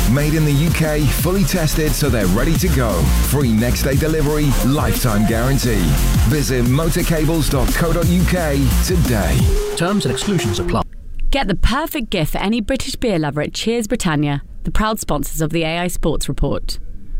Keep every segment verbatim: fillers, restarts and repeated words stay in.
Made in the U K, fully tested so they're ready to go. Free next day delivery, lifetime guarantee. Visit motorcables dot co dot uk today. Terms and exclusions apply. Get the perfect gift for any British beer lover at Cheers Britannia, the proud sponsors of the A I Sports Report.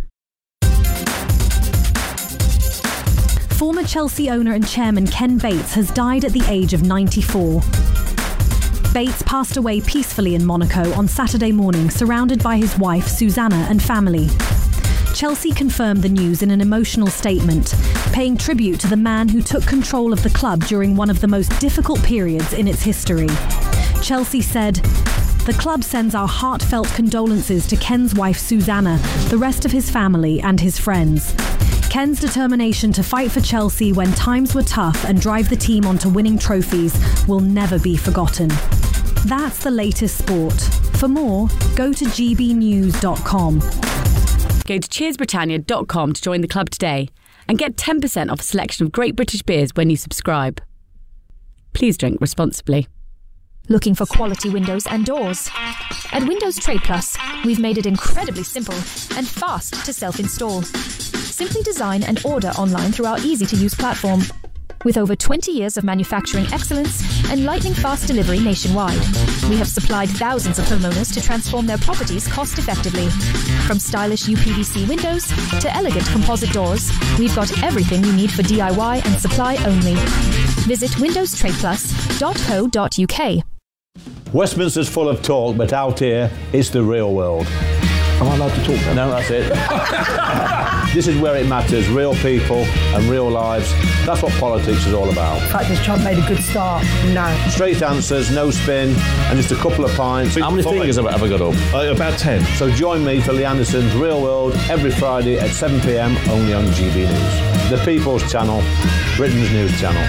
Former Chelsea owner and chairman Ken Bates has died at the age of ninety-four. Bates passed away peacefully in Monaco on Saturday morning, surrounded by his wife Susanna and family. Chelsea confirmed the news in an emotional statement, paying tribute to the man who took control of the club during one of the most difficult periods in its history. Chelsea said, "The club sends our heartfelt condolences to Ken's wife Susanna, the rest of his family and his friends. Ken's determination to fight for Chelsea when times were tough and drive the team onto winning trophies will never be forgotten." That's the latest sport. For more, go to g b news dot com. Go to cheers britannia dot com to join the club today and get ten percent off a selection of great British beers when you subscribe. Please drink responsibly. Looking for quality windows and doors? At Windows Trade Plus, we've made it incredibly simple and fast to self-install. Simply design and order online through our easy-to-use platform. With over twenty years of manufacturing excellence and lightning-fast delivery nationwide, we have supplied thousands of homeowners to transform their properties cost-effectively. From stylish U P V C windows to elegant composite doors, we've got everything you need for D I Y and supply only. Visit windows trade plus dot co dot uk. Westminster's full of talk, but out here, it's the real world. Am I allowed to talk then? No, that's it. This is where it matters, real people and real lives. That's what politics is all about. The fact is Trump made a good start. No. Straight answers, no spin, and just a couple of pints. How many fingers have I ever got up? Uh, about ten. So join me for Lee Anderson's Real World every Friday at seven p m only on G B News. The People's Channel, Britain's news channel.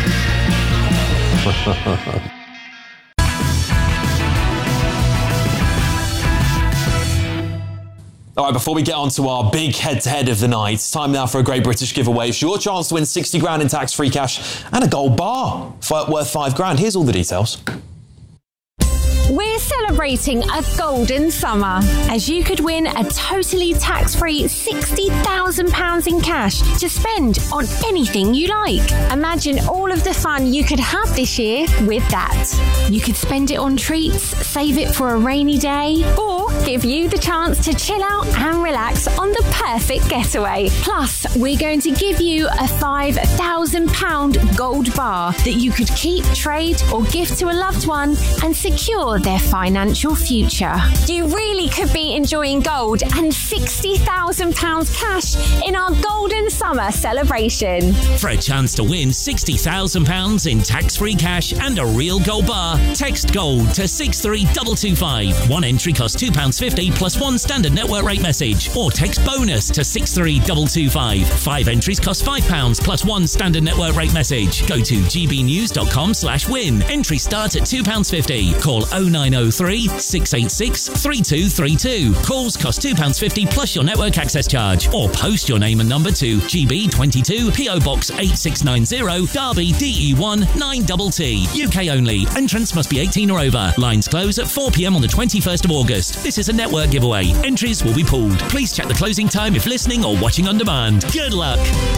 All right, before we get on to our big head-to-head of the night, it's time now for a Great British giveaway. It's your chance to win sixty grand in tax-free cash and a gold bar worth five grand. Here's all the details. We're celebrating a golden summer, as you could win a totally tax-free sixty thousand pounds in cash to spend on anything you like. Imagine all of the fun you could have this year with that. You could spend it on treats, save it for a rainy day, or give you the chance to chill out and relax on the perfect getaway. Plus, we're going to give you a five thousand pounds gold bar that you could keep, trade, or gift to a loved one and secure their financial future. You really could be enjoying gold and sixty thousand pounds cash in our golden summer celebration. For a chance to win sixty thousand pounds in tax-free cash and a real gold bar, text GOLD to six three two two five. One entry costs two pounds fifty plus one standard network rate message, or text BONUS to six three two two five. Five entries cost five pounds plus one standard network rate message. Go to g b news dot com slash win. Entry start at two pounds fifty. Call oh nine oh three, six eight six, three two three two. Calls cost two pounds fifty plus your network access charge, or post your name and number to G B twenty-two, P O Box eight six nine zero, Derby, D E one nine T T. U K only. Entrance must be eighteen or over. Lines close at four p m on the twenty-first of August. This is a network giveaway. Entries will be pooled. Please check the closing time if listening or watching on demand. Good luck.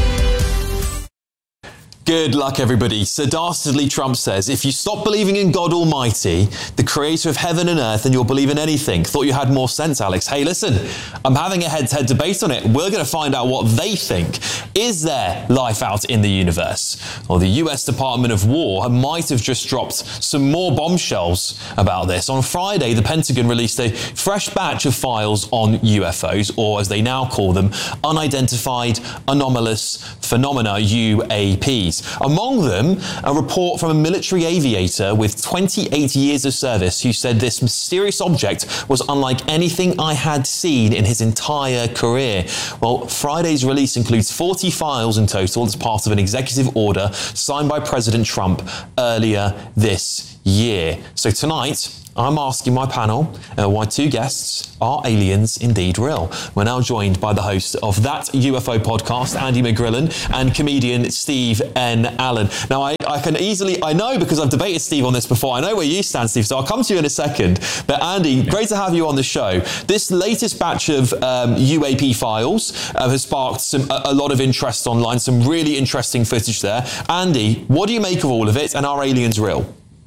Good luck, everybody. Sir Dastardly Trump says, if you stop believing in God Almighty, the creator of heaven and earth, then you'll believe in anything. Thought you had more sense, Alex. Hey, listen, I'm having a head-to-head debate on it. We're going to find out what they think. Is there life out in the universe? Well, the U S Department of War might have just dropped some more bombshells about this. On Friday, the Pentagon released a fresh batch of files on U F Os, or as they now call them, unidentified anomalous phenomena, U A Ps. Among them, a report from a military aviator with twenty-eight years of service who said this mysterious object was unlike anything I had seen in his entire career. Well, Friday's release includes forty files in total as part of an executive order signed by President Trump earlier this year. So tonight, I'm asking my panel uh, why two guests are aliens indeed real. We're now joined by the host of That U F O podcast, Andy McGrillen, and comedian Steve N. Allen. Now, I, I can easily, I know because I've debated Steve on this before, I know where you stand, Steve, so I'll come to you in a second. But Andy, yeah. great to have you on the show. This latest batch of um, U A P files uh, has sparked some, a, a lot of interest online, some really interesting footage there. Andy, what do you make of all of it, and are aliens real?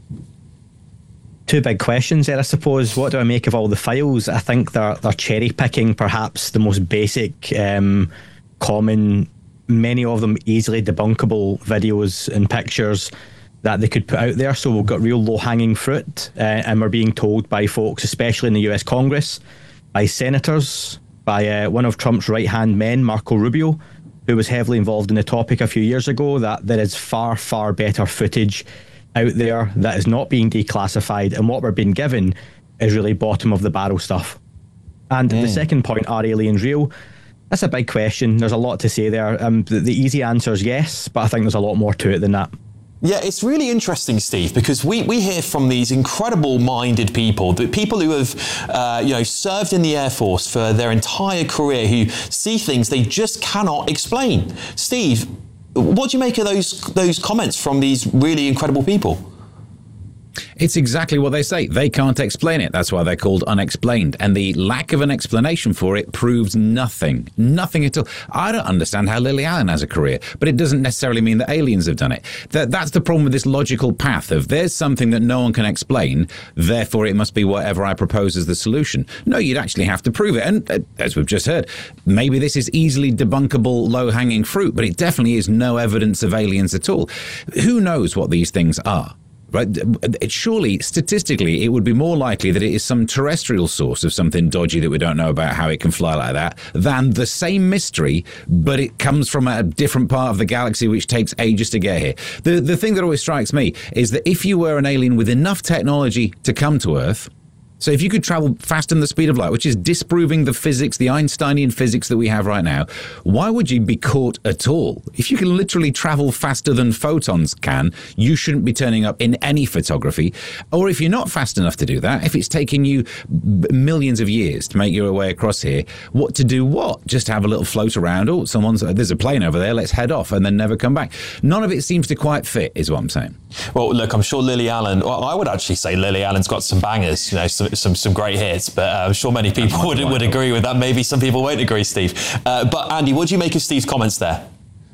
Two big questions there, I suppose. What do I make of all the files? I think they're they're cherry picking perhaps the most basic, um, common, many of them easily debunkable videos and pictures that they could put out there. So we've got real low hanging fruit, uh, and we're being told by folks, especially in the U S Congress, by senators, by uh, one of Trump's right hand men, Marco Rubio, who was heavily involved in the topic a few years ago, that there is far, far better footage out there that is not being declassified, and what we're being given is really bottom of the barrel stuff. And mm. the second point, are aliens real? That's a big question. There's a lot to say there. Um, the, the easy answer is yes, but I think there's a lot more to it than that. Yeah, it's really interesting, Steve, because we, we hear from these incredible-minded people, the people who have, uh, you know, served in the Air Force for their entire career, who see things they just cannot explain. Steve, what do you make of those those comments from these really incredible people? It's exactly what they say. They can't explain it. That's why they're called unexplained. And the lack of an explanation for it proves nothing. Nothing at all. I don't understand how Lily Allen has a career, but it doesn't necessarily mean that aliens have done it. That, that's the problem with this logical path of there's something that no one can explain, therefore it must be whatever I propose as the solution. No, you'd actually have to prove it. And uh, as we've just heard, maybe this is easily debunkable, low-hanging fruit, but it definitely is no evidence of aliens at all. Who knows what these things are? Right? It, surely, statistically, it would be more likely that it is some terrestrial source of something dodgy that we don't know about how it can fly like that than the same mystery, but it comes from a different part of the galaxy which takes ages to get here. The, the thing that always strikes me is that if you were an alien with enough technology to come to Earth, so if you could travel faster than the speed of light, which is disproving the physics, the Einsteinian physics that we have right now, why would you be caught at all? If you can literally travel faster than photons can, you shouldn't be turning up in any photography. Or if you're not fast enough to do that, if it's taking you millions of years to make your way across here, what to do what? Just have a little float around. Oh, someone's there's a plane over there, let's head off, and then never come back. None of it seems to quite fit, is what I'm saying. Well, look, I'm sure Lily Allen, well, I would actually say Lily Allen's got some bangers, you know, some some, some great hits, but uh, I'm sure many people would, would agree with that. Maybe some people won't agree, Steve. Uh, but Andy, what do you make of Steve's comments there?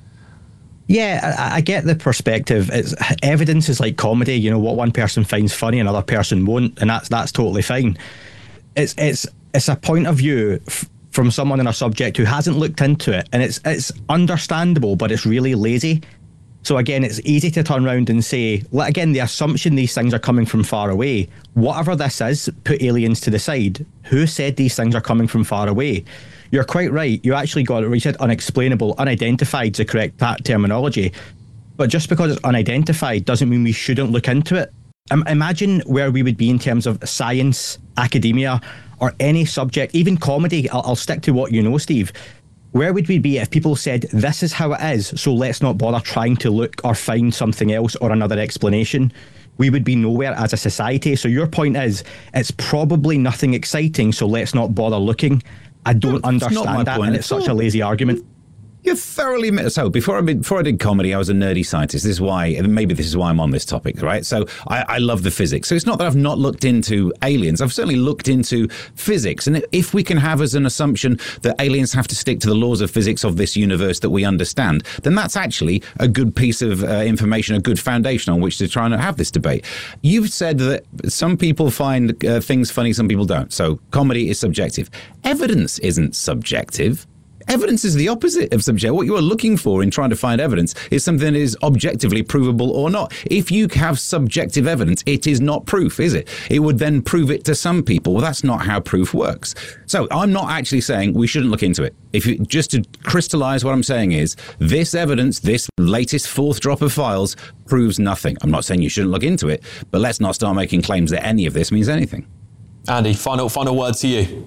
Yeah, I, I get the perspective. It's, evidence is like comedy. You know, what one person finds funny, another person won't, and that's that's totally fine. It's it's it's a point of view f- from someone in a subject who hasn't looked into it, and it's it's understandable, but it's really lazy. So again, it's easy to turn around and say, well, again, the assumption these things are coming from far away. Whatever this is, put aliens to the side. Who said these things are coming from far away? You're quite right. You actually got it. You said unexplainable, unidentified is the correct that terminology. But just because it's unidentified doesn't mean we shouldn't look into it. Um, imagine where we would be in terms of science, academia, or any subject, even comedy. I'll, I'll stick to what you know, Steve. Where would we be if people said, this is how it is, so let's not bother trying to look or find something else or another explanation? We would be nowhere as a society. So your point is, it's probably nothing exciting, so let's not bother looking. I don't understand that, and it's such a lazy argument. You're thoroughly... So before I, before I did comedy, I was a nerdy scientist. This is why, maybe this is why I'm on this topic, right? So I, I love the physics. So it's not that I've not looked into aliens. I've certainly looked into physics. And if we can have as an assumption that aliens have to stick to the laws of physics of this universe that we understand, then that's actually a good piece of uh, information, a good foundation on which to try and have this debate. You've said that some people find uh, things funny, some people don't. So comedy is subjective. Evidence isn't subjective. Evidence is the opposite of subjective. What you are looking for in trying to find evidence is something that is objectively provable or not. If you have subjective evidence, it is not proof, is it? It would then prove it to some people. Well, that's not how proof works. So I'm not actually saying we shouldn't look into it. If you, just to crystallize what I'm saying is, this evidence, this latest fourth drop of files, proves nothing. I'm not saying you shouldn't look into it, but let's not start making claims that any of this means anything. Andy, final final word to you.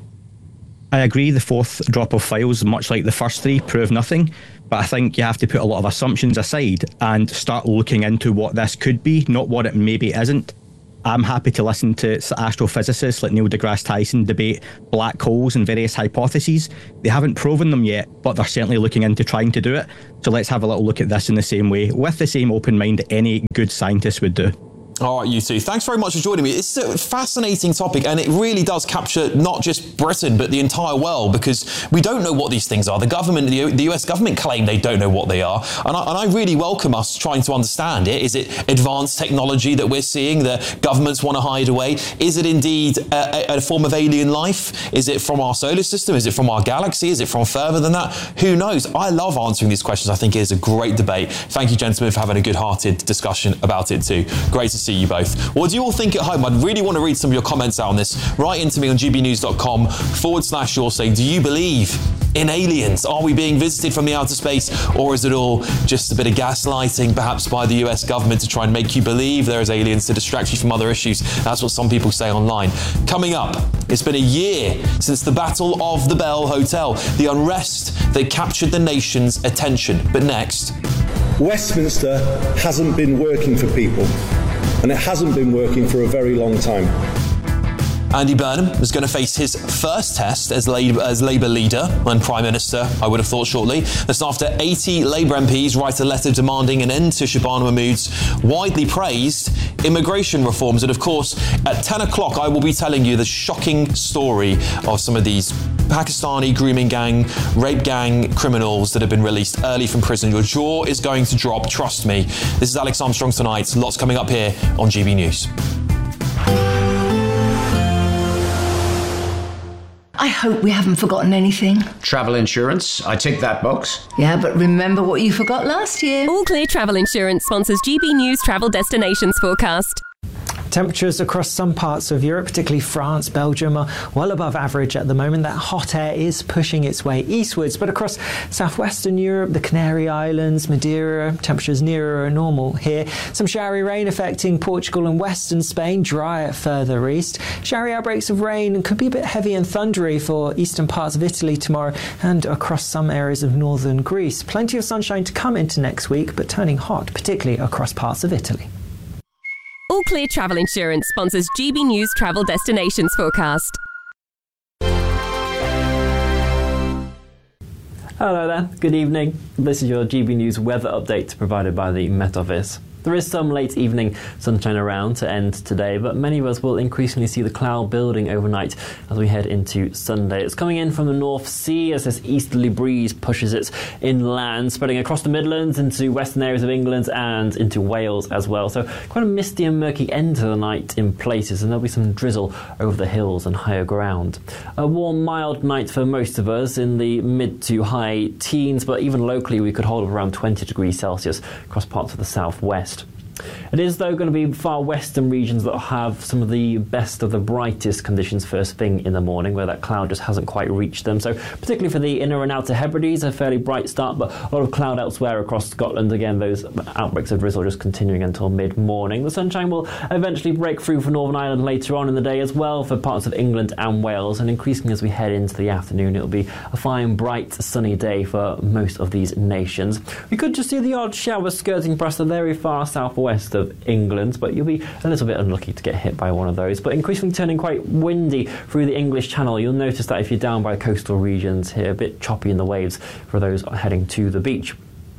I agree, the fourth drop of files, much like the first three, prove nothing. But I think you have to put a lot of assumptions aside and start looking into what this could be, not what it maybe isn't. I'm happy to listen to astrophysicists like Neil deGrasse Tyson debate black holes and various hypotheses. They haven't proven them yet, but they're certainly looking into trying to do it. So let's have a little look at this in the same way, with the same open mind any good scientist would do. All right, you two. Thanks very much for joining me. It's a fascinating topic, and it really does capture not just Britain, but the entire world, because we don't know what these things are. The government, the, the U S government claim they don't know what they are, and I, and I really welcome us trying to understand it. Is it advanced technology that we're seeing that governments want to hide away? Is it indeed a, a form of alien life? Is it from our solar system? Is it from our galaxy? Is it from further than that? Who knows? I love answering these questions. I think it is a great debate. Thank you, gentlemen, for having a good-hearted discussion about it too. Great to see you both. What do you all think at home? I'd really want to read some of your comments out on this. Write into me on gbnews.com forward slash your say. Do you believe in aliens? Are we being visited from the outer space, or is it all just a bit of gaslighting, perhaps by the U S government, to try and make you believe there is aliens to distract you from other issues? That's what some people say online. Coming up, it's been a year since the Battle of the Bell Hotel, the unrest that captured the nation's attention. But next, Westminster hasn't been working for people, and it hasn't been working for a very long time. Andy Burnham is going to face his first test as Labour, as Labour leader and Prime Minister, I would have thought shortly. That's after eighty Labour M Ps write a letter demanding an end to Shabana Mahmood's widely praised immigration reforms. And of course, at ten o'clock, I will be telling you the shocking story of some of these Pakistani grooming gang, rape gang criminals that have been released early from prison. Your jaw is going to drop, trust me. This is Alex Armstrong Tonight. Lots coming up here on G B News. I hope we haven't forgotten anything. Travel insurance, I tick that box. Yeah, but remember what you forgot last year. All Clear Travel Insurance sponsors G B News Travel Destinations Forecast. Temperatures across some parts of Europe, particularly France, Belgium, are well above average at the moment. That hot air is pushing its way eastwards, but across southwestern Europe, the Canary Islands, Madeira, temperatures nearer normal here. Some showery rain affecting Portugal and western Spain, drier further east. Showery outbreaks of rain could be a bit heavy and thundery for eastern parts of Italy tomorrow and across some areas of northern Greece. Plenty of sunshine to come into next week, but turning hot, particularly across parts of Italy. All Clear Travel Insurance sponsors G B News Travel Destinations Forecast. Hello there, good evening. This is your G B News weather update provided by the Met Office. There is some late evening sunshine around to end today, but many of us will increasingly see the cloud building overnight as we head into Sunday. It's coming in from the North Sea as this easterly breeze pushes it inland, spreading across the Midlands into western areas of England and into Wales as well. So quite a misty and murky end to the night in places, and there'll be some drizzle over the hills and higher ground. A warm, mild night for most of us in the mid to high teens, but even locally we could hold up around twenty degrees Celsius across parts of the southwest. It is, though, going to be far western regions that will have some of the best of the brightest conditions first thing in the morning, where that cloud just hasn't quite reached them. So particularly for the inner and outer Hebrides, a fairly bright start, but a lot of cloud elsewhere across Scotland. Again, those outbreaks of drizzle just continuing until mid-morning. The sunshine will eventually break through for Northern Ireland later on in the day as well for parts of England and Wales, and increasingly as we head into the afternoon, it'll be a fine, bright, sunny day for most of these nations. We could just see the odd shower skirting past the very far southwest of England, but you'll be a little bit unlucky to get hit by one of those. But increasingly turning quite windy through the English Channel. You'll notice that if you're down by coastal regions here, a bit choppy in the waves for those heading to the beach.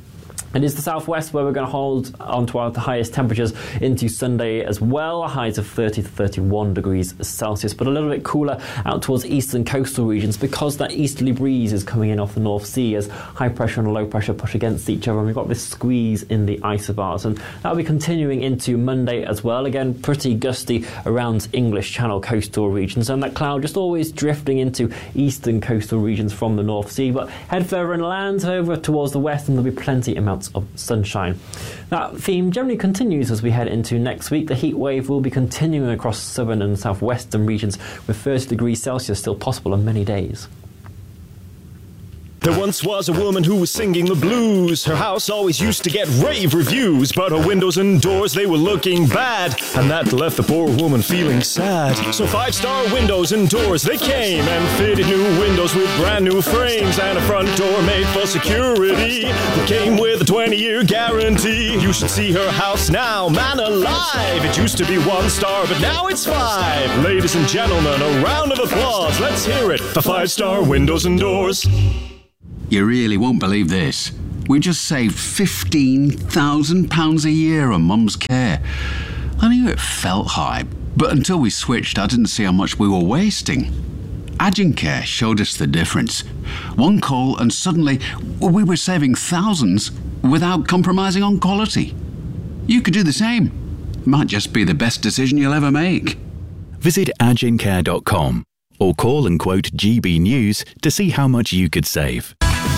It is the southwest where we're going to hold on to our highest temperatures into Sunday as well, highs of thirty to thirty-one degrees Celsius, but a little bit cooler out towards eastern coastal regions because that easterly breeze is coming in off the North Sea as high pressure and low pressure push against each other, and we've got this squeeze in the isobars, and that'll be continuing into Monday as well. Again, pretty gusty around English Channel coastal regions, and that cloud just always drifting into eastern coastal regions from the North Sea, but head further inland over towards the west and there'll be plenty amounts of sunshine. That theme generally continues as we head into next week. The heat wave will be continuing across southern and southwestern regions with thirty degrees Celsius still possible on many days. There once was a woman who was singing the blues. Her house always used to get rave reviews, but her windows and doors, they were looking bad, and that left the poor woman feeling sad. So five-star windows and doors, they came and fitted new windows with brand new frames, and a front door made for security that came with a twenty-year guarantee. You should see her house now, man alive. It used to be one star, but now it's five. Ladies and gentlemen, a round of applause. Let's hear it for five-star windows and doors. You really won't believe this. We just saved fifteen thousand pounds a year on Mum's care. I knew it felt high, but until we switched, I didn't see how much we were wasting. Agincare showed us the difference. One call and suddenly we were saving thousands without compromising on quality. You could do the same. Might just be the best decision you'll ever make. Visit agincare dot com or call and quote G B News to see how much you could save.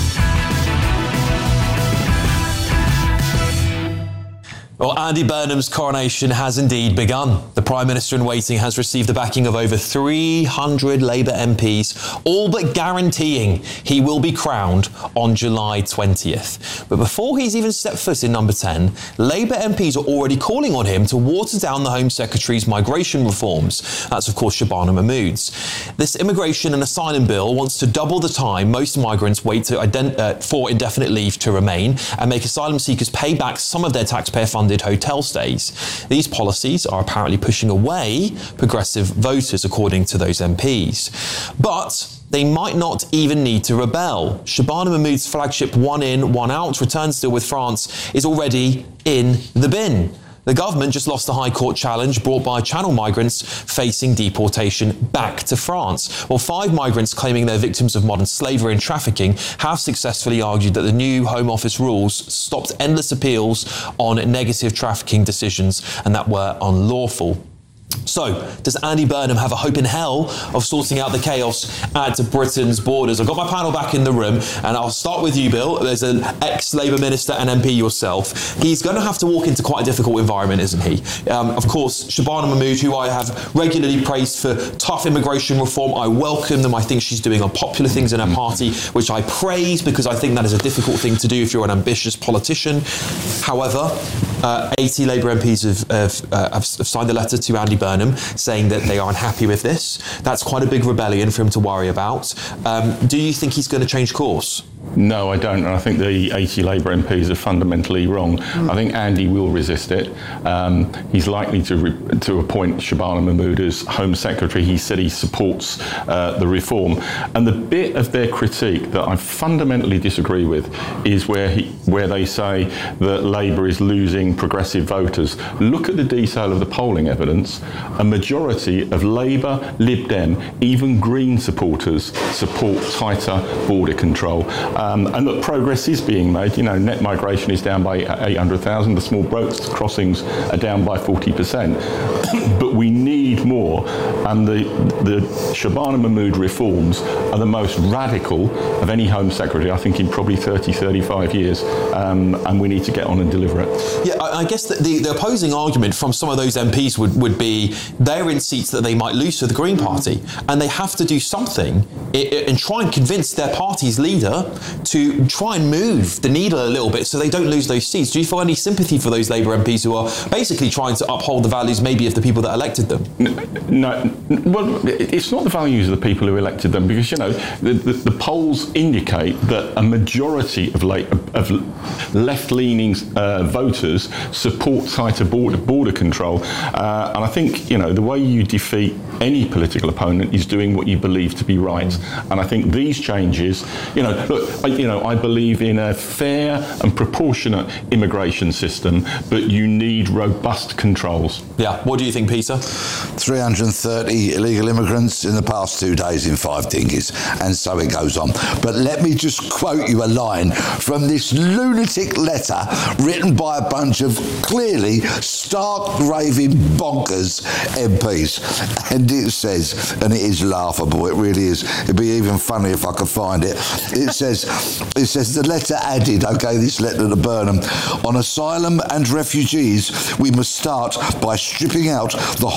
Well, Andy Burnham's coronation has indeed begun. The Prime Minister in waiting has received the backing of over three hundred Labour M Ps, all but guaranteeing he will be crowned on July twentieth. But before he's even stepped foot in number ten, Labour M Ps are already calling on him to water down the Home Secretary's migration reforms. That's, of course, Shabana Mahmood's. This immigration and asylum bill wants to double the time most migrants wait to ident- uh, for indefinite leave to remain and make asylum seekers pay back some of their taxpayer funded hotel stays. These policies are apparently pushing away progressive voters, according to those M Ps. But they might not even need to rebel. Shabana Mahmood's flagship one in, one out return deal with France is already in the bin. The government just lost the High Court challenge brought by Channel migrants facing deportation back to France. Well, five migrants claiming they're victims of modern slavery and trafficking have successfully argued that the new Home Office rules stopped endless appeals on negative trafficking decisions and that were unlawful. So, does Andy Burnham have a hope in hell of sorting out the chaos at Britain's borders? I've got my panel back in the room, and I'll start with you, Bill. There's an ex-Labour minister and M P yourself. He's going to have to walk into quite a difficult environment, isn't he? Um, of course, Shabana Mahmood, who I have regularly praised for tough immigration reform, I welcome them. I think she's doing unpopular things in her party, which I praise because I think that is a difficult thing to do if you're an ambitious politician. However, uh, eighty Labour M Ps have, have, uh, have signed a letter to Andy Burnham saying that they are unhappy with this. That's quite a big rebellion for him to worry about. Um, do you think he's going to change course? No, I don't. And I think the eighty Labour M Ps are fundamentally wrong. Mm. I think Andy will resist it. Um, he's likely to re- to appoint Shabana Mahmood as Home Secretary. He said he supports uh, the reform. And the bit of their critique that I fundamentally disagree with is where he, where they say that Labour is losing progressive voters. Look at the detail of the polling evidence. A majority of Labour, Lib Dem, even Green supporters support tighter border control. Um, and look, progress is being made. You know, net migration is down by eight hundred thousand. The small boat crossings are down by forty percent. But we need more. And the, the Shabana Mahmood reforms are the most radical of any Home Secretary, I think, in probably thirty, thirty-five years. Um, and we need to get on and deliver it. Yeah, I, I guess that the, the opposing argument from some of those M Ps would, would be they're in seats that they might lose to the Green Party. And they have to do something and try and convince their party's leader to try and move the needle a little bit so they don't lose those seats. Do you feel any sympathy for those Labour M Ps who are basically trying to uphold the values maybe of the people that elected them? No, well, it's not the values of the people who elected them because, you know, the, the, the polls indicate that a majority of, late, of left-leaning uh, voters support tighter border, border control. Uh, and I think, you know, the way you defeat any political opponent is doing what you believe to be right. And I think these changes, you know, look, I, you know, I believe in a fair and proportionate immigration system, but you need robust controls. Yeah. What do you think, Peter? three hundred thirty illegal immigrants in the past two days in five dinghies, and so it goes on. But let me just quote you a line from this lunatic letter written by a bunch of clearly stark raving bonkers M Ps. And it says, and it is laughable, it really is, it'd be even funny if I could find it. It says, it says the letter added, okay, this letter to Burnham, on asylum and refugees, we must start by stripping out the hostile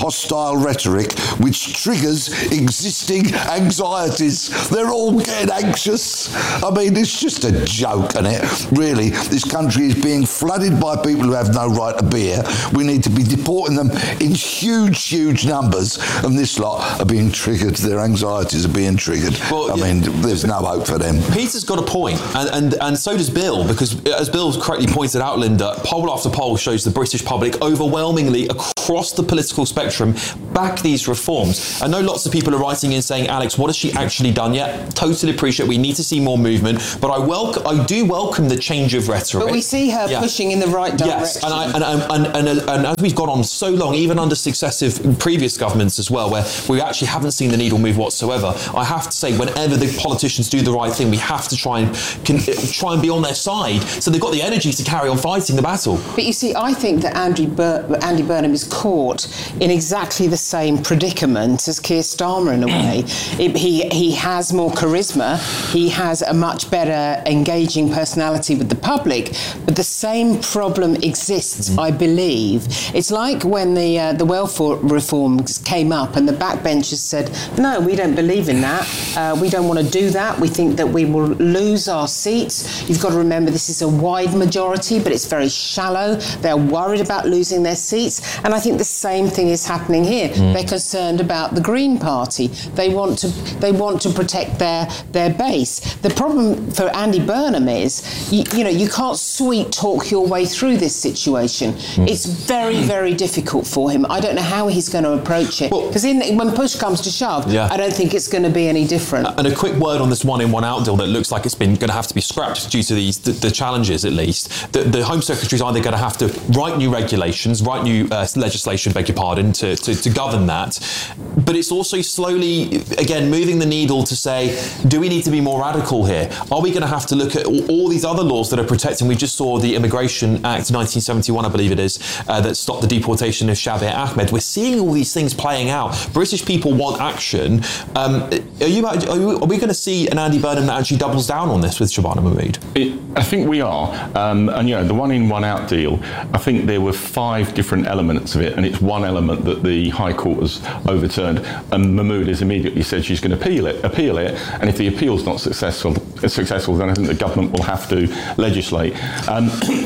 hostile rhetoric which triggers existing anxieties. They're all getting anxious. I mean, it's just a joke, isn't it? Really, this country is being flooded by people who have no right to be here. We need to be deporting them in huge, huge numbers, and this lot are being triggered. Their anxieties are being triggered. Well, I yeah. mean, there's no hope for them. Peter's got a point, and, and, and so does Bill, because as Bill correctly pointed out, Linda, poll after poll shows the British public overwhelmingly across the political spectrum back these reforms. I know lots of people are writing in saying, Alex, what has she actually done yet? Totally appreciate we need to see more movement, but I welcome, I do welcome the change of rhetoric. But we see her yeah. pushing in the right direction. Yes, and, I, and, and, and, and, and as we've gone on so long, even under successive previous governments as well, where we actually haven't seen the needle move whatsoever, I have to say, whenever the politicians do the right thing, we have to try and can, try and be on their side, so they've got the energy to carry on fighting the battle. But you see, I think that Andy, Bur- Andy Burnham is caught in exactly the same predicament as Keir Starmer in a way. It, he, he has more charisma, he has a much better engaging personality with the public, but the same problem exists, mm. I believe. It's like when the uh, the welfare reforms came up and the backbenchers said, no, we don't believe in that, uh, we don't want to do that, we think that we will lose our seats. You've got to remember this is a wide majority, but it's very shallow. They're worried about losing their seats, and I think the same thing is happening here. Mm. They're concerned about the Green Party. They want to they want to protect their their base. The problem for Andy Burnham is, you, you know, you can't sweet talk your way through this situation. Mm. It's very, very difficult for him. I don't know how he's going to approach it, because well, when push comes to shove, yeah. I don't think it's going to be any different. And a quick word on this one in, one out deal that looks like it's been going to have to be scrapped due to these the, the challenges, at least. The, the Home Secretary is either going to have to write new regulations, write new uh, legislation, beg your pardon, to, to, to govern that. But it's also slowly, again, moving the needle to say, do we need to be more radical here? Are we going to have to look at all, all these other laws that are protecting? We just saw the Immigration Act nineteen seventy-one, I believe it is, uh, that stopped the deportation of Shabir Ahmed. We're seeing all these things playing out. British people want action. Um, are, you, are, you, are we going to see an Andy Burnham that actually doubles down on this with Shabana Mahmood? It, I think we are. Um, and, you know, the one in, one out deal, I think there were five different elements of it, and it's one element that the High Court has overturned. And Mahmood has immediately said she's going to appeal it, appeal it, and if the appeal's not successful, successful, then I think the government will have to legislate. Um,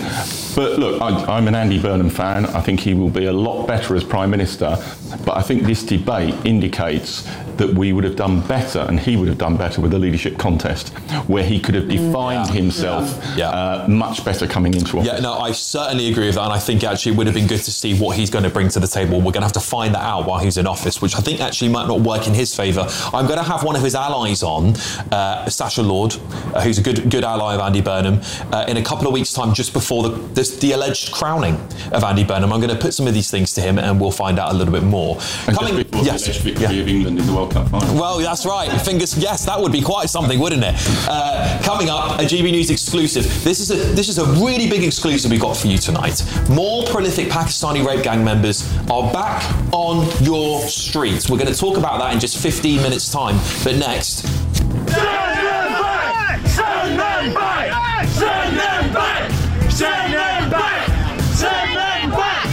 but look, I, I'm an Andy Burnham fan. I think he will be a lot better as Prime Minister, but I think this debate indicates that we would have done better, and he would have done better with the leadership contest, where he could have defined yeah. himself yeah. Uh, much better coming into office. Yeah, no, I certainly agree with that, and I think actually it would have been good to see what he's going to bring to the table. We're going to have to find that out while he's in office, which I think actually might not work in his favour. I'm going to have one of his allies on, uh, Sacha Lord, uh, who's a good good ally of Andy Burnham, uh, in a couple of weeks' time, just before the, this, the alleged crowning of Andy Burnham. I'm going to put some of these things to him, and we'll find out a little bit more. And Coming, just before yes, the alleged victory yeah. of England in the World Cup final. Well, that's right. Fingers, yes, that would be quite something, wouldn't it? Uh, coming up, a G B News exclusive. This is a this is a really big exclusive we got for you tonight. More prolific Pakistani rape gang members are back on your streets. We're going to talk about that in just fifteen minutes' time. But next. Send them back! Send them back! Send them back! Send them back! Send them back!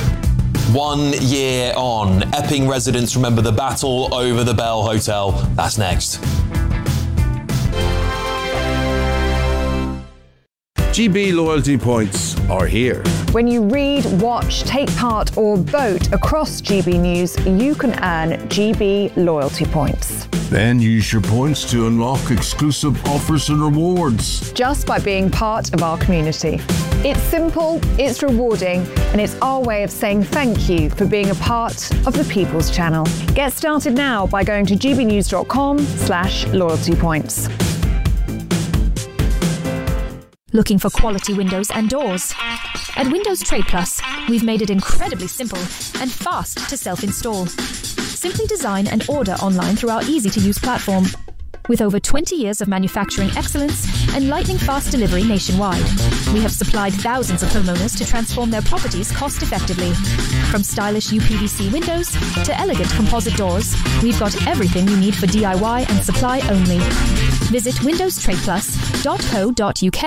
One year on, Epping residents remember the battle over the Bell Hotel. That's next. G B loyalty points are here. When you read, watch, take part or vote across G B News, you can earn G B loyalty points. Then use your points to unlock exclusive offers and rewards. Just by being part of our community. It's simple, it's rewarding, and it's our way of saying thank you for being a part of the People's Channel. Get started now by going to gbnews.com slash loyalty points. Looking for quality windows and doors? At Windows Trade Plus, we've made it incredibly simple and fast to self-install. Simply design and order online through our easy-to-use platform. With over twenty years of manufacturing excellence and lightning-fast delivery nationwide, we have supplied thousands of homeowners to transform their properties cost-effectively. From stylish U P V C windows to elegant composite doors, we've got everything you need for D I Y and supply only. Visit windows trade plus dot co dot uk.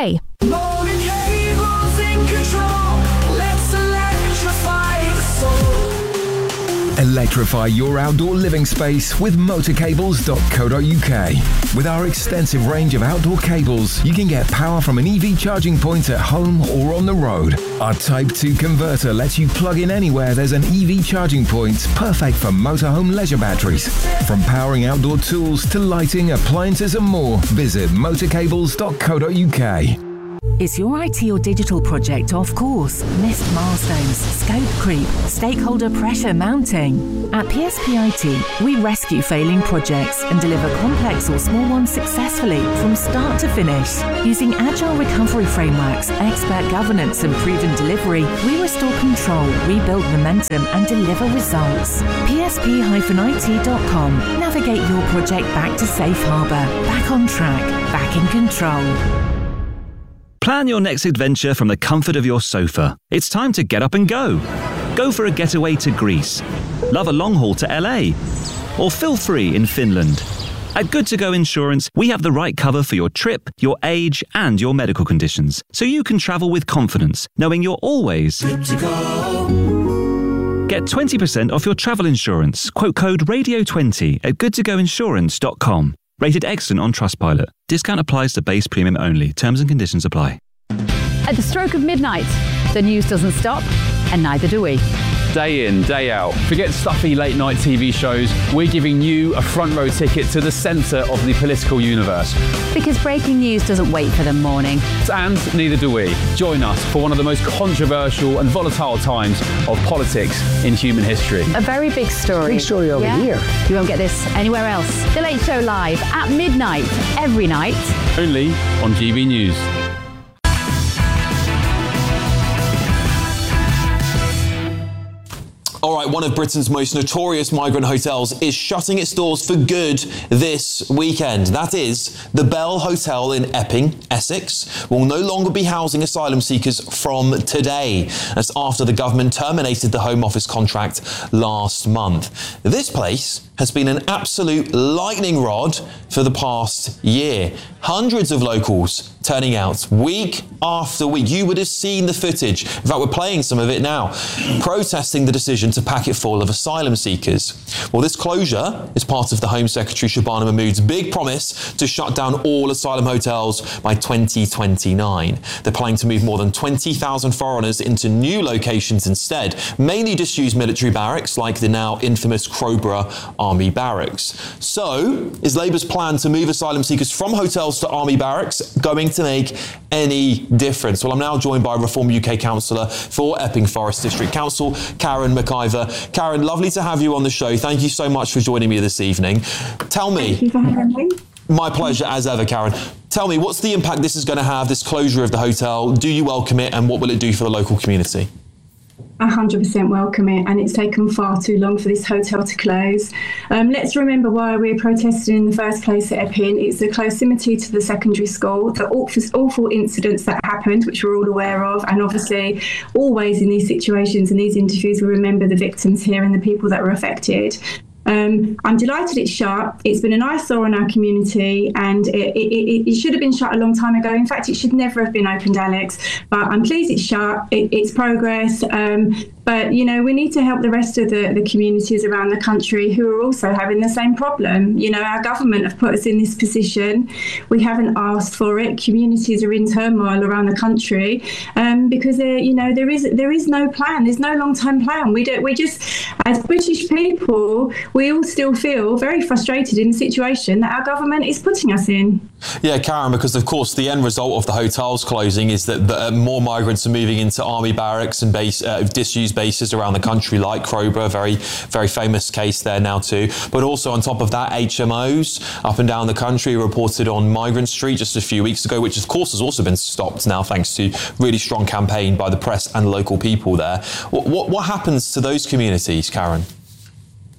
Electrify your outdoor living space with motor cables dot co dot uk. With our extensive range of outdoor cables, you can get power from an E V charging point at home or on the road. Our Type two converter lets you plug in anywhere there's an E V charging point, perfect for motorhome leisure batteries. From powering outdoor tools to lighting, appliances and more, visit motor cables dot co dot uk. Is your I T or digital project off course? Missed milestones, scope creep, stakeholder pressure mounting? At P S P I T, we rescue failing projects and deliver complex or small ones successfully from start to finish. Using agile recovery frameworks, expert governance and proven delivery, we restore control, rebuild momentum and deliver results. P S P I T dot com. Navigate your project back to safe harbour, back on track, back in control. Plan your next adventure from the comfort of your sofa. It's time to get up and go. Go for a getaway to Greece. Love a long haul to L A. Or feel free in Finland. At Good To Go Insurance, we have the right cover for your trip, your age, and your medical conditions, so you can travel with confidence, knowing you're always good to go. Get twenty percent off your travel insurance. Quote code radio twenty at good to go insurance dot com. Rated excellent on Trustpilot. Discount applies to base premium only. Terms and conditions apply. At the stroke of midnight, the news doesn't stop, and neither do we. Day in, day out. Forget stuffy late night T V shows. We're giving you a front row ticket to the centre of the political universe. Because breaking news doesn't wait for the morning. And neither do we. Join us for one of the most controversial and volatile times of politics in human history. A very big story. Big story over yeah? here. You won't get this anywhere else. The Late Show live at midnight every night. Only on G B News. All right, one of Britain's most notorious migrant hotels is shutting its doors for good this weekend. That is, the Bell Hotel in Epping, Essex, will no longer be housing asylum seekers from today. That's after the government terminated the Home Office contract last month. This place has been an absolute lightning rod for the past year. Hundreds of locals turning out week after week. You would have seen the footage. In fact, we're playing some of it now, protesting the decision to pack it full of asylum seekers. Well, this closure is part of the Home Secretary Shabana Mahmood's big promise to shut down all asylum hotels by twenty twenty-nine. They're planning to move more than twenty thousand foreigners into new locations instead, mainly disused military barracks like the now infamous Crowborough Army Barracks. So, is Labour's plan to move asylum seekers from hotels to army barracks going to make any difference? Well, I'm now joined by Reform U K councillor for Epping Forest District Council, Karen McIver. Karen, lovely to have you on the show. Thank you so much for joining me this evening. Tell me. Thank you for having me. My pleasure, as ever, Karen. Tell me, what's the impact this is going to have, this closure of the hotel? Do you welcome it, and what will it do for the local community? one hundred percent welcome it, and it's taken far too long for this hotel to close. Um, let's remember why we're protesting in the first place at Epping. It's the proximity to the secondary school, the awful, awful incidents that happened, which we're all aware of, and obviously always in these situations and these interviews we remember the victims here and the people that were affected. Um, I'm delighted it's shut. It's been an eyesore on our community, and it, it, it should have been shut a long time ago. In fact, it should never have been opened, Alex. But I'm pleased it's shut. It, it's progress. Um, but, you know, we need to help the rest of the, the communities around the country who are also having the same problem. You know, our government have put us in this position. We haven't asked for it. Communities are in turmoil around the country um, because, there, you know, there is there is no plan. There's no long-term plan. We don't. We just, as British people, we all still feel very frustrated in the situation that our government is putting us in. Yeah, Karen, because of course the end result of the hotels closing is that uh, more migrants are moving into army barracks and base uh, disused bases around the country, like Crowborough, very, very famous case there now too. But also on top of that, H M Os up and down the country reported on Migrant Street just a few weeks ago, which of course has also been stopped now thanks to really strong campaign by the press and local people there. What, what, what happens to those communities, Karen?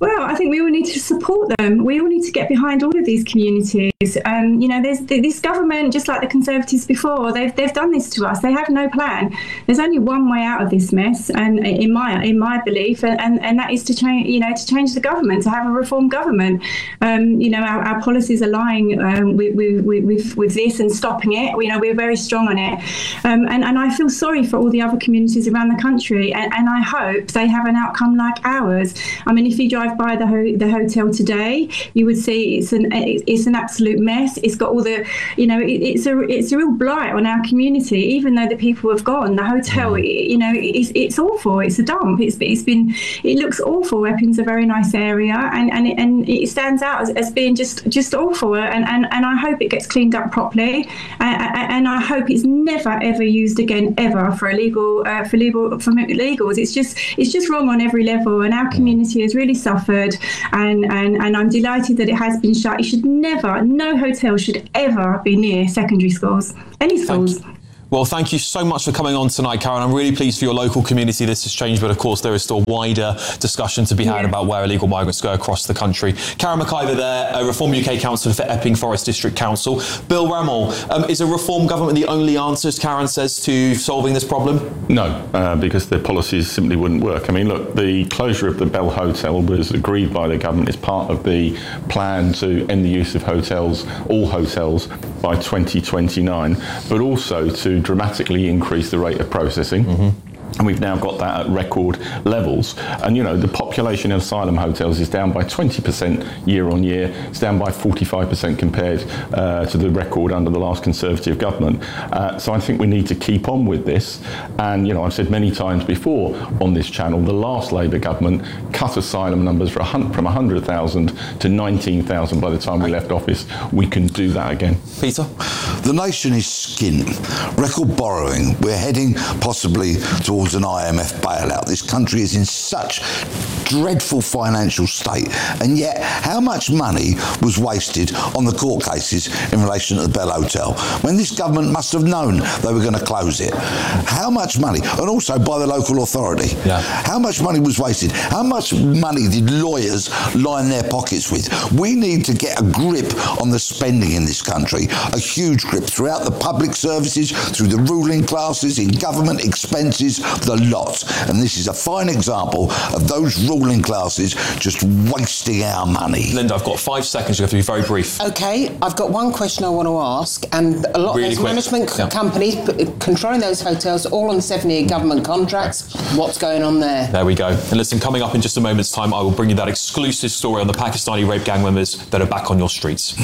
Well, I think we all need to support them. We all need to get behind all of these communities. Um, you know, there's this government, just like the Conservatives before, they've they've done this to us. They have no plan. There's only one way out of this mess, and in my in my belief, and, and that is to change. You know, to change the government, to have a reformed government. Um, you know, our, our policies are lying um, with, with, with with this and stopping it. You know, we're very strong on it, um, and and I feel sorry for all the other communities around the country, and, and I hope they have an outcome like ours. I mean, if you drive by the ho- the hotel today, you would see it's an it's an absolute mess. It's got all the, you know, it, it's a it's a real blight on our community. Even though the people have gone, the hotel, you know, it's it's awful. It's a dump. It's it's been it looks awful. Epping's a very nice area, and and it, and it stands out as, as being just just awful. And, and and I hope it gets cleaned up properly, uh, and I hope it's never ever used again ever for illegal uh, for legal for illegals. It's just it's just wrong on every level, and our community has really suffered. And, and, and I'm delighted that it has been shut. It should never, no hotel should ever be near secondary schools, any schools. Thank you. Well, thank you so much for coming on tonight, Karen. I'm really pleased for your local community this has changed, but of course there is still wider discussion to be had yeah. about where illegal migrants go across the country. Karen McIver there, a Reform U K councillor for Epping Forest District Council. Bill Rammell, um, is a reform government the only answer, as Karen says, to solving this problem? No, uh, because their policies simply wouldn't work. I mean, look, the closure of the Bell Hotel was agreed by the government as part of the plan to end the use of hotels, all hotels, by twenty twenty-nine, but also to dramatically increase the rate of processing. Mm-hmm. And we've now got that at record levels. And, you know, the population of asylum hotels is down by twenty percent year on year. It's down by forty-five percent compared uh, to the record under the last Conservative government. Uh, so I think we need to keep on with this. And, you know, I've said many times before on this channel, the last Labour government cut asylum numbers from one hundred thousand to nineteen thousand by the time we left office. We can do that again. Peter? The nation is skint. Record borrowing. We're heading possibly towards an I M F bailout. This country is in such dreadful financial state, and yet how much money was wasted on the court cases in relation to the Bell Hotel when this government must have known they were going to close it? How much money? And also by the local authority. Yeah. How much money was wasted? How much money did lawyers line their pockets with? We need to get a grip on the spending in this country, a huge grip throughout the public services, through the ruling classes, in government expenses, the lot. And this is a fine example of those ruling classes just wasting our money. Linda, I've got five seconds. You have to be very brief. OK, I've got one question I want to ask. And a lot really of those quick. management yeah. companies p- controlling those hotels, all on seven-year government contracts. What's going on there? There we go. And listen, coming up in just a moment's time, I will bring you that exclusive story on the Pakistani rape gang members that are back on your streets.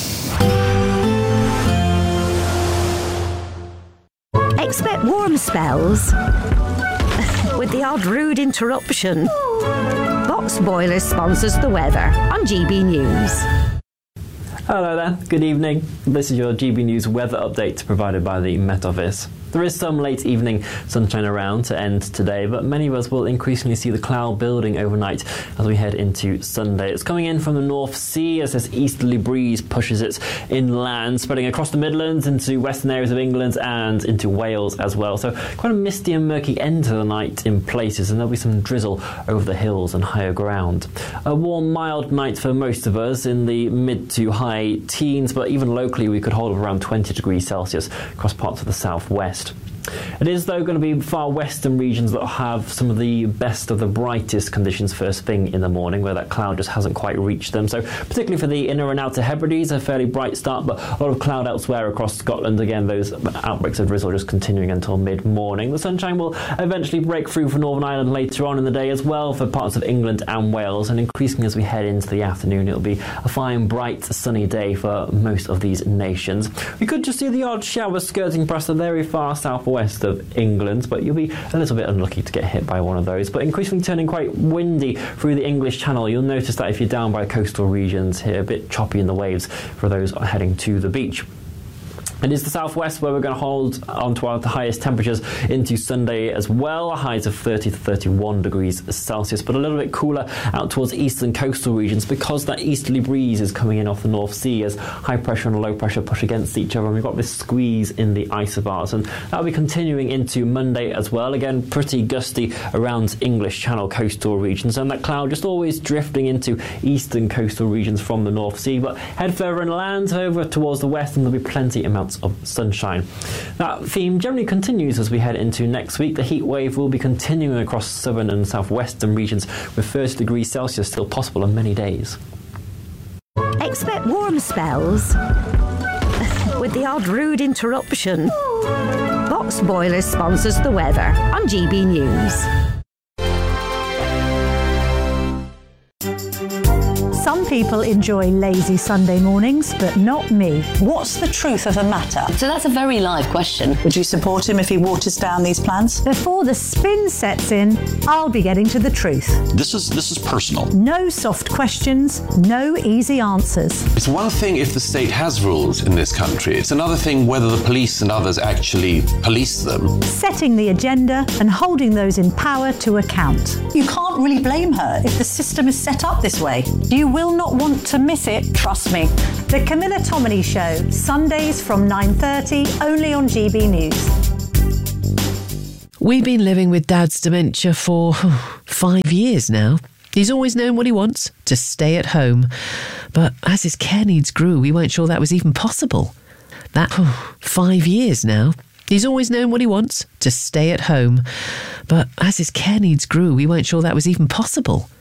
Expect warm spells with the odd rude interruption. Box Boilers sponsors the weather on G B News. Hello there, good evening. This is your G B News weather update provided by the Met Office. There is some late evening sunshine around to end today, but many of us will increasingly see the cloud building overnight as we head into Sunday. It's coming in from the North Sea as this easterly breeze pushes it inland, spreading across the Midlands into western areas of England and into Wales as well. So quite a misty and murky end to the night in places, and there'll be some drizzle over the hills and higher ground. A warm, mild night for most of us in the mid to high teens, but even locally we could hold around twenty degrees Celsius across parts of the southwest. It is, though, going to be far western regions that have some of the best of the brightest conditions first thing in the morning, where that cloud just hasn't quite reached them. So particularly for the inner and outer Hebrides, a fairly bright start, but a lot of cloud elsewhere across Scotland. Again, those outbreaks of drizzle just continuing until mid-morning. The sunshine will eventually break through for Northern Ireland later on in the day as well for parts of England and Wales, and increasingly as we head into the afternoon, it'll be a fine, bright, sunny day for most of these nations. We could just see the odd shower skirting past the very far southwest of England, but you'll be a little bit unlucky to get hit by one of those. But increasingly turning quite windy through the English Channel. You'll notice that if you're down by coastal regions here, a bit choppy in the waves for those heading to the beach. It is the southwest where we're going to hold on to our highest temperatures into Sunday as well, highs of thirty to thirty-one degrees Celsius, but a little bit cooler out towards eastern coastal regions because that easterly breeze is coming in off the North Sea as high pressure and low pressure push against each other, and we've got this squeeze in the isobars, and that'll be continuing into Monday as well. Again, pretty gusty around English Channel coastal regions, and that cloud just always drifting into eastern coastal regions from the North Sea, but head further inland over towards the west and there'll be plenty amounts of sunshine. That theme generally continues as we head into next week. The heat wave will be continuing across southern and southwestern regions with thirty degrees Celsius still possible on many days. Expect warm spells with the odd rude interruption. Box Boilers sponsors the weather on G B News. Some people enjoy lazy Sunday mornings, but not me. What's the truth of the matter? So that's a very live question. Would you support him if he waters down these plans? Before the spin sets in, I'll be getting to the truth. This is this is personal. No soft questions, no easy answers. It's one thing if the state has rules in this country. It's another thing whether the police and others actually police them. Setting the agenda and holding those in power to account. You can't really blame her if the system is set up this way. You will not want to miss it, trust me. The Camilla Tominey Show, Sundays from nine thirty, only on G B News. We've been living with Dad's dementia for five years now. He's always known what he wants, to stay at home. But as his care needs grew, we weren't sure that was even possible. That five years now. He's always known what he wants, to stay at home. But as his care needs grew, we weren't sure that was even possible.